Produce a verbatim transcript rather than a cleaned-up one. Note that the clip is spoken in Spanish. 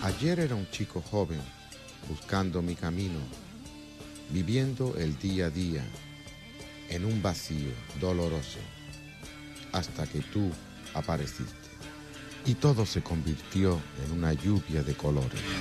Ayer era un chico joven, buscando mi camino, viviendo el día a día, en un vacío doloroso, hasta que tú apareciste. Y todo se convirtió en una lluvia de colores.